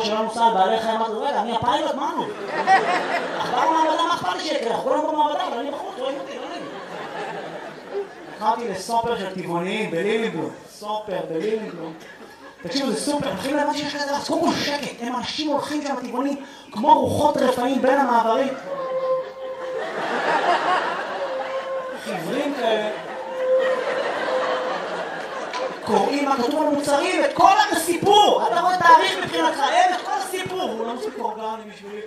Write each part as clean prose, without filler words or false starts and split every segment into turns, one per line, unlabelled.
שלא נוסע על בעלי חיים, אמרתי, רגע, אני הפיילוט, מה נו? עכבר במעבדה, מה אכפת לי שיקרה? אנחנו כולנו במעבדה, אבל אני בחוץ, רואים אותי, לא נעים. התחלתי לסופר של טבעוניים בלילינבלום. סופר בלילינבלום. תקשיבו, זה סופר, מתחילים להבן שיש כזה, אז קודם כל שקט, הם אנשים הולכים שם טבעונים כמו רוחות רפאים בין המעברים. חיוורים כאלה. קוראים מה כתוב על מוצרים, את כל הסיפור! אתה רואה תאריך מבחינתך, אין את כל הסיפור! הוא לא מספיק אורגני בשבילי.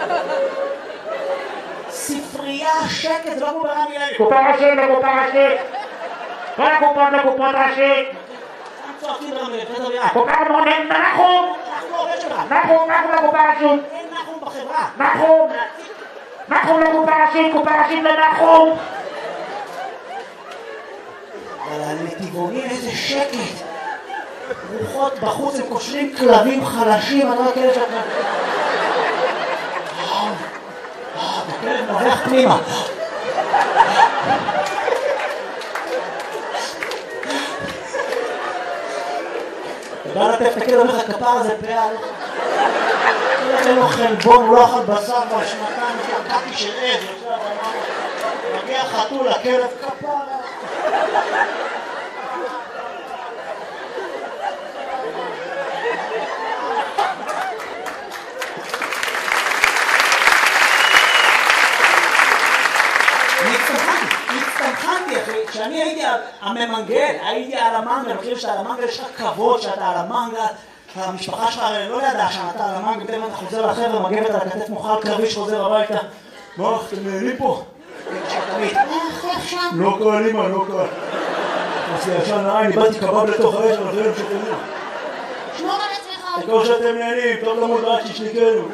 ספרייה, שקט, זה לא כמו ברמי לוי.
קופה ראשית לקופה ראשית! כל הקופות לקופות ראשית!
צועקים ברמי לוי,
קופה מונן, נחום! נחום לקופה ראשית!
אין נחום בחברה!
נחום לקופה ראשית, קופה ראשית לנחום!
אבל הנתיבונים איזה שקט. רוחות בחוץ, הם קושרים כלבים חלשים, אני לא כאלה שאתה... הכלב נובח פנימה. אתה בא לטף את הכלב, אומר לך כפר הזה פעל. אין לו חלבון, הוא לא אכל בשר בשנתיים, שקעתי של עז, מגיע חתול, הכלב כפר. הצטמחנתי אחי, כשאני הייתי הממנגל, הייתי על המנגל, אני חושב שאתה על המנגל, יש לך כבוד שאתה על המנגל, המשפחה שלך לא ידעה שאתה על המנגל, בטח אתה חוזר לחבר'ה, מגבת על הכתף מוכל קרבי שחוזר הביתה. מה, אתם נהנים פה? לא קל, אמא, לא קל. עשי ישן נעי, באתי קבב לתוך האש, אבל אחרים שתנוע.
שמור על עצמך.
תקור שאתם נהנים, טוב למות רק שישניקנו.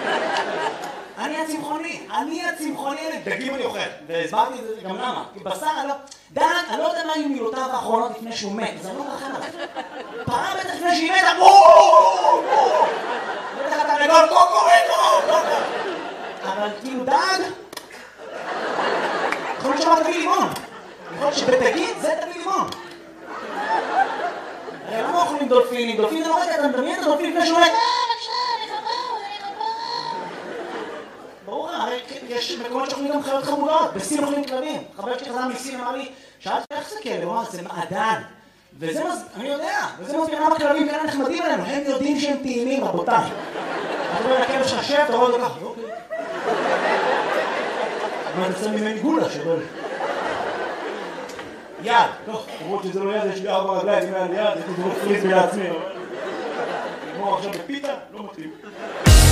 אני הצמחוני, דגים אני אוכל, והסברתי את זה גם למה, כי בשר אני לא יודע מה היו מילותיו האחרונות לפני שהוא מת, אז אני לא מרחם עליו. פרה בטח לפני שהיא מתה, בטח אתה רגול, קוקוריקו, אבל כאילו דג, יכול להיות שמה תביא לימון, יכול להיות שבתגיד זה תביא לימון. הרי למה אוכלים דולפינים? דולפינים, אתה מדמיין את הדולפין לפני שהוא מת? ברור, הרי יש מקומות שאוכלים גם חיות חמודות, בסין אוכלים כלבים. חבר שלי חזר מסין אמר לי, שאלתי איך זה כלב? הוא אמר, זה מעדן. וזה אני יודע, וזה מסביר למה כלבים כאלה נחמדים עלינו, הם יודעים שהם טעימים, רבותיי. אתה רואה לכלב שחשב, אתה רואה אותו ככה, אוקיי. מה, אתה שם ממני גולה שבא לי. יד, טוב, למרות שזה לא יד, יש לי 4 רגליים, אם היה לי יד, הייתי זורק פריז לעצמי. כמו עכשיו בפיתה, לא מתאים.